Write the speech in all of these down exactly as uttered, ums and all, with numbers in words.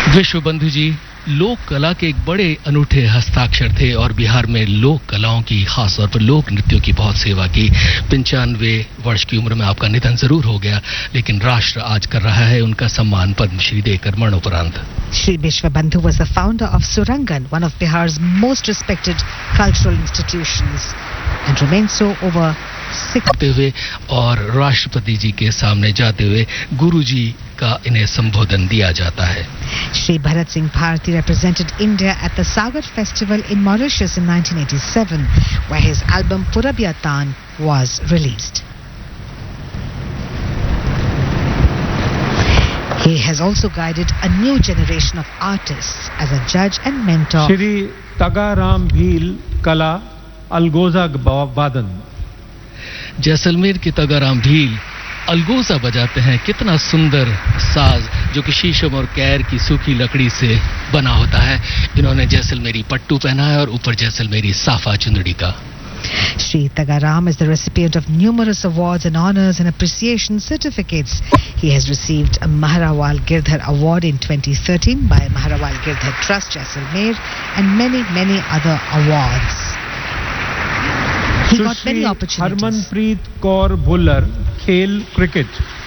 विश्व बंधु जी लोक कला के एक बड़े अनूठे हस्ताक्षर थे और बिहार में लोक कलाओं की, खास तौर पर लोक नृत्यों की बहुत सेवा की। पंचानवे वर्ष की उम्र में आपका निधन जरूर हो गया, लेकिन राष्ट्र आज कर रहा है उनका सम्मान पद्मश्री देकर मरणोपरांत। Shri Vishwabandhu was the founder of Surangan, one of Bihar's most respected cultural institutions, and remains so over सिखाते हुए और राष्ट्रपति जी के सामने जाते हुए गुरु जी का इन्हें संबोधन दिया जाता है। Shri Bharat Singh Bharti represented India at the Sagar Festival in Mauritius in nineteen eighty-seven, where his album Purabhyatan was released. He has also guided a new generation of artists as a judge and mentor. Shri Tagaram Bhil Kala Algoza Vadan. Jaisalmer के तगाराम भील अलगोजा बजाते हैं। कितना सुंदर साज जो कि शीशम और कैर की सूखी लकड़ी से बना होता है। इन्होंने जैसलमेरी पट्टू पहना है और ऊपर जैसलमेरी साफा चुंदड़ी का। Shri Tagaram is the recipient of numerous awards and honors and appreciation certificates. He has received a Maharawal Girdhar Award in twenty thirteen by Maharawal Girdhar Trust, Jaisalmer, and many, many other awards. He got many opportunities. Harmanpreet Kaur Bhullar, खेल cricket.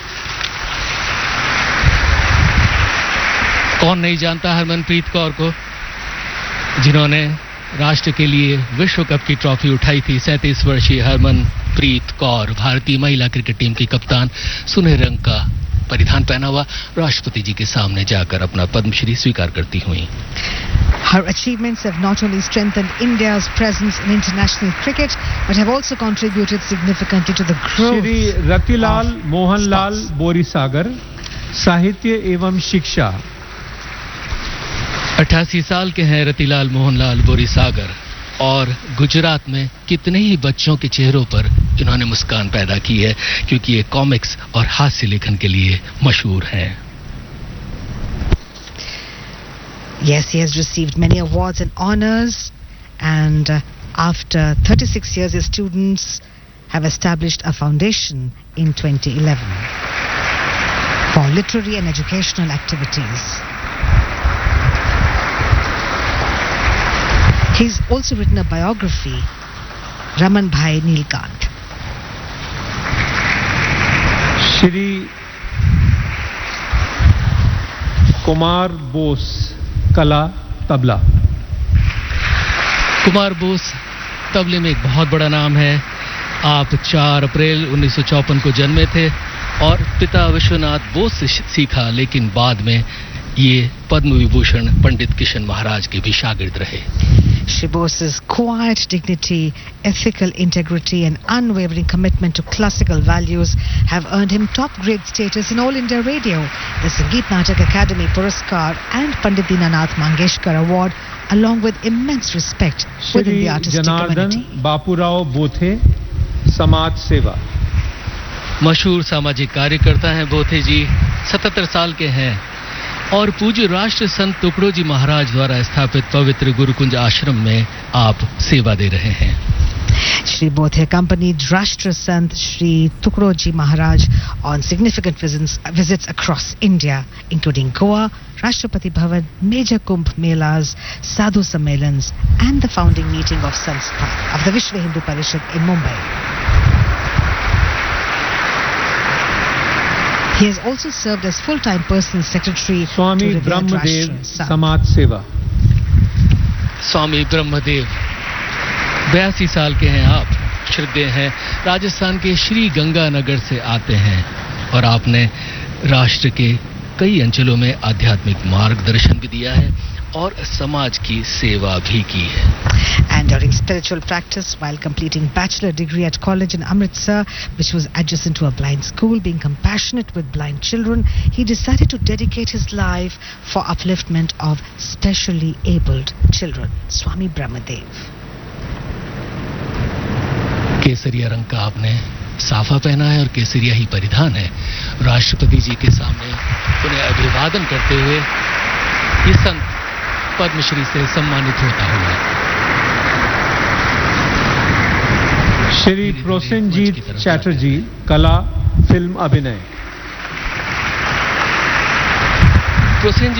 कौन नहीं जानता हरमनप्रीत कौर को, जिन्होंने राष्ट्र के लिए विश्व कप की ट्रॉफी उठाई थी। सैंतीस वर्षीय हरमनप्रीत कौर भारतीय महिला क्रिकेट टीम की कप्तान सुनहरे रंग का परिधान पहना हुआ राष्ट्रपति जी के सामने जाकर अपना पद्मश्री स्वीकार करती हुई। Her achievements have not only strengthened India's presence in international cricket, but have also contributed significantly to the growth. Shri Ratilal Mohanlal Borisagar, साहित्य एवं शिक्षा। अट्ठासी साल के हैं रतिलाल मोहनलाल बोरीसागर और गुजरात में कितने ही बच्चों के चेहरों पर इन्होंने मुस्कान पैदा की है, क्योंकि ये कॉमिक्स और हास्य लेखन के लिए मशहूर हैं। Yes, he has received many awards and honors, and uh, after thirty-six years, his students have established a foundation in twenty eleven for literary and educational activities. He's also written a biography, Raman Bhai Neelkant. Shri Kumar Bose, कला तबला। कुमार बोस तबले में एक बहुत बड़ा नाम है। आप चार अप्रैल उन्नीस सौ चौपन को जन्मे थे और पिता विश्वनाथ बोस से सीखा, लेकिन बाद में ये पद्म विभूषण पंडित किशन महाराज के भी शागिर्द रहे। Shri Bose's quiet dignity, ethical integrity, and unwavering commitment to classical values have earned him top-grade status in All India Radio, the Sangeet Natak Academy Puraskar, and Pandit Dinanath Mangeshkar Award, along with immense respect within the artistic community. Janardhan Bapurao Bothe, समाज सेवा। मशहूर सामाजिक कार्यकर्ता हैं बोथे जी, सतहत्तर साल के हैं और पूज्य राष्ट्र संत टुकड़ो जी महाराज द्वारा स्थापित पवित्र गुरुकुंज आश्रम में आप सेवा दे रहे हैं। Shri Bothe accompanied Rashtra Sant Shri Tukro Ji Maharaj on significant visits, visits across India, including Goa, Rashtrapati Bhavan, major Kumbh Melas, Sadhu Sammelans, and the founding meeting of Sanstha of the Vishwa Hindu Parishad in Mumbai. He has also served as full-time personal secretary Swami to Brahmadev Samaj Seva. स्वामी ब्रह्मदेव, बयासी साल के हैं आप, श्रद्धेय हैं, राजस्थान के श्री गंगानगर से आते हैं और आपने राष्ट्र के कई अंचलों में आध्यात्मिक मार्गदर्शन भी दिया है और समाज की सेवा भी की है। And during spiritual practice, while completing bachelor degree at college in Amritsar, which was adjacent to a blind school, being compassionate with blind children, he decided to dedicate his life for upliftment of specially abled children. Swami Brahmadev. केसरिया रंग का आपने साफा पहना है और केसरिया ही परिधान है। राष्ट्रपति जी के सामने उन्हें अभिवादन करते हुए ये संत पद्मश्री से सम्मानित होता हुआ। श्री प्रोसेनजीत चैटर्जी, कला फिल्म अभिनय। प्रोसेनजीत